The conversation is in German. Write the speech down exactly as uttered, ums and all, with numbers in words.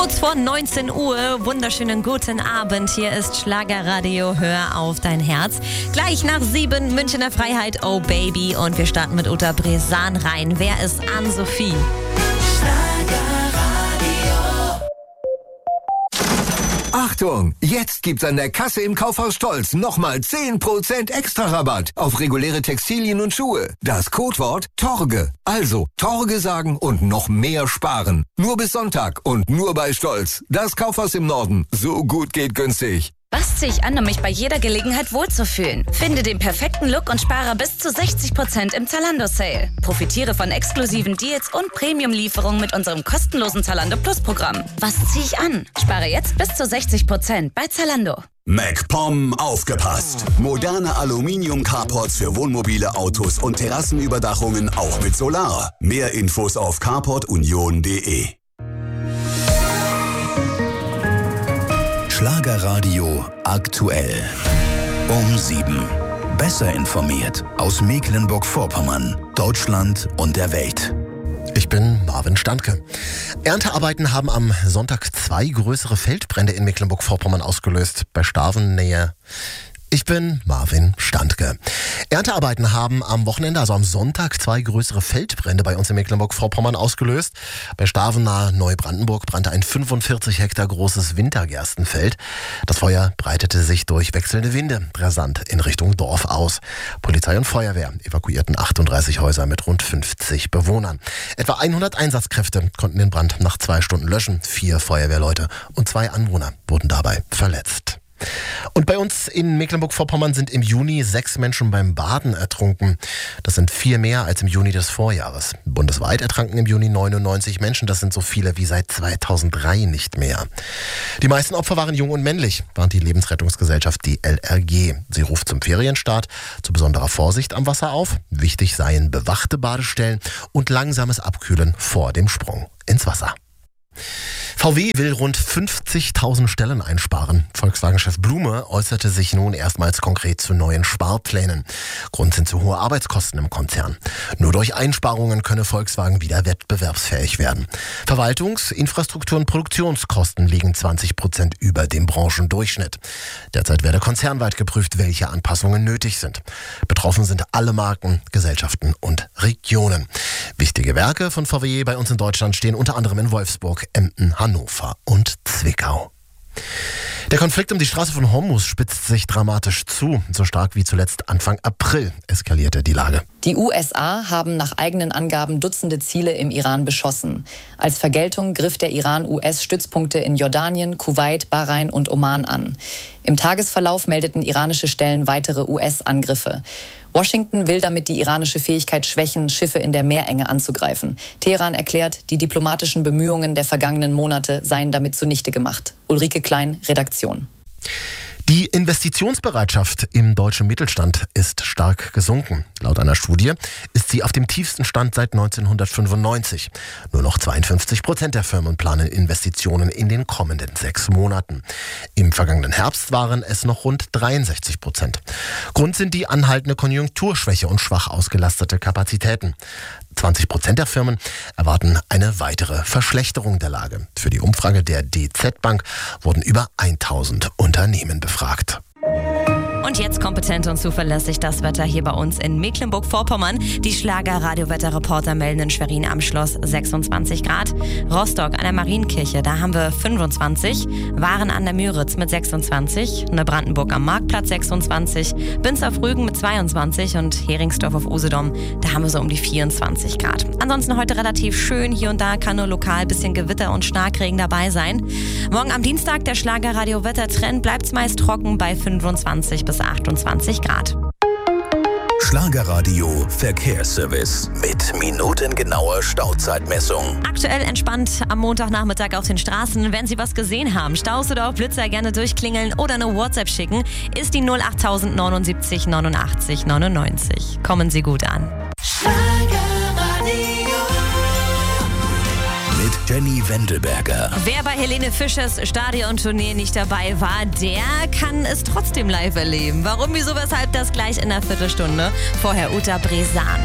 Kurz vor neunzehn Uhr, wunderschönen guten Abend. Hier ist Schlagerradio, hör auf dein Herz. Gleich nach sieben, Münchner Freiheit, oh Baby. Und wir starten mit Uta Bresan rein. Wer ist Ann-Sophie? Achtung! Jetzt gibt's an der Kasse im Kaufhaus Stolz nochmal zehn Prozent extra Rabatt auf reguläre Textilien und Schuhe. Das Codewort Torge. Also Torge sagen und noch mehr sparen. Nur bis Sonntag und nur bei Stolz. Das Kaufhaus im Norden. So gut geht günstig. Was ziehe ich an, um mich bei jeder Gelegenheit wohlzufühlen? Finde den perfekten Look und spare bis zu sechzig Prozent im Zalando-Sale. Profitiere von exklusiven Deals und Premium-Lieferungen mit unserem kostenlosen Zalando Plus-Programm. Was ziehe ich an? Spare jetzt bis zu sechzig Prozent bei Zalando. MacPom aufgepasst. Moderne Aluminium-Carports für Wohnmobile, Autos und Terrassenüberdachungen auch mit Solar. Mehr Infos auf carport union punkt de. Schlagerradio aktuell. Um sieben. Besser informiert aus Mecklenburg-Vorpommern, Deutschland und der Welt. Ich bin Marvin Standke. Erntearbeiten haben am Sonntag zwei größere Feldbrände in Mecklenburg-Vorpommern ausgelöst. Bei Staven nähe. Ich bin Marvin Standke. Erntearbeiten haben am Wochenende, also am Sonntag, zwei größere Feldbrände bei uns in Mecklenburg-Vorpommern ausgelöst. Bei Staven nahe Neubrandenburg brannte ein fünfundvierzig Hektar großes Wintergerstenfeld. Das Feuer breitete sich durch wechselnde Winde rasant in Richtung Dorf aus. Polizei und Feuerwehr evakuierten achtunddreißig Häuser mit rund fünfzig Bewohnern. Etwa hundert Einsatzkräfte konnten den Brand nach zwei Stunden löschen. Vier Feuerwehrleute und zwei Anwohner wurden dabei verletzt. Und bei uns in Mecklenburg-Vorpommern sind im Juni sechs Menschen beim Baden ertrunken. Das sind vier mehr als im Juni des Vorjahres. Bundesweit ertranken im Juni neunundneunzig Menschen. Das sind so viele wie seit zweitausenddrei nicht mehr. Die meisten Opfer waren jung und männlich, warnt die Lebensrettungsgesellschaft, die L R G. Sie ruft zum Ferienstart zu besonderer Vorsicht am Wasser auf. Wichtig seien bewachte Badestellen und langsames Abkühlen vor dem Sprung ins Wasser. V W will rund fünfzigtausend Stellen einsparen. Volkswagen-Chef Blume äußerte sich nun erstmals konkret zu neuen Sparplänen. Grund sind zu hohe Arbeitskosten im Konzern. Nur durch Einsparungen könne Volkswagen wieder wettbewerbsfähig werden. Verwaltungs-, Infrastruktur- und Produktionskosten liegen zwanzig Prozent über dem Branchendurchschnitt. Derzeit werde konzernweit geprüft, welche Anpassungen nötig sind. Betroffen sind alle Marken, Gesellschaften und Regionen. Wichtige Werke von V W bei uns in Deutschland stehen unter anderem in Wolfsburg, Emden, Hannover und Zwickau. Der Konflikt um die Straße von Hormuz spitzt sich dramatisch zu. So stark wie zuletzt Anfang April eskalierte die Lage. Die U S A haben nach eigenen Angaben Dutzende Ziele im Iran beschossen. Als Vergeltung griff der Iran U S-Stützpunkte in Jordanien, Kuwait, Bahrain und Oman an. Im Tagesverlauf meldeten iranische Stellen weitere U S-Angriffe. Washington will damit die iranische Fähigkeit schwächen, Schiffe in der Meerenge anzugreifen. Teheran erklärt, die diplomatischen Bemühungen der vergangenen Monate seien damit zunichte gemacht. Ulrike Klein, Redaktion. Die Investitionsbereitschaft im deutschen Mittelstand ist stark gesunken. Laut einer Studie ist sie auf dem tiefsten Stand seit neunzehnhundertfünfundneunzig. Nur noch zweiundfünfzig Prozent der Firmen planen Investitionen in den kommenden sechs Monaten. Im vergangenen Herbst waren es noch rund dreiundsechzig Prozent. Grund sind die anhaltende Konjunkturschwäche und schwach ausgelastete Kapazitäten. zwanzig Prozent der Firmen erwarten eine weitere Verschlechterung der Lage. Für die Umfrage der D Z Bank wurden über tausend Unternehmen befragt. Und jetzt kompetent und zuverlässig das Wetter hier bei uns in Mecklenburg-Vorpommern. Die Schlager-Radio-Wetterreporter melden in Schwerin am Schloss sechsundzwanzig Grad. Rostock an der Marienkirche, da haben wir fünfundzwanzig. Waren an der Müritz mit sechsundzwanzig. Neubrandenburg am Marktplatz sechsundzwanzig. Binz auf Rügen mit zweiundzwanzig. Und Heringsdorf auf Usedom, da haben wir so um die vierundzwanzig Grad. Ansonsten heute relativ schön. Hier und da kann nur lokal ein bisschen Gewitter und Starkregen dabei sein. Morgen am Dienstag der Schlager-Radio-Wettertrend, bleibt es meist trocken bei fünfundzwanzig bis achtundzwanzig Grad. Schlagerradio Verkehrsservice mit minutengenauer Stauzeitmessung. Aktuell entspannt am Montagnachmittag auf den Straßen. Wenn Sie was gesehen haben, Staus oder auch Blitzer, gerne durchklingeln oder eine WhatsApp schicken, ist die null acht null null neunundsiebzig neunundachtzig neunundneunzig. Kommen Sie gut an. Mit Jenny Wendelberger. Wer bei Helene Fischers Stadiontournee nicht dabei war, der kann es trotzdem live erleben. Warum, wieso, weshalb, das gleich in einer Viertelstunde. Vorher Uta Bresan.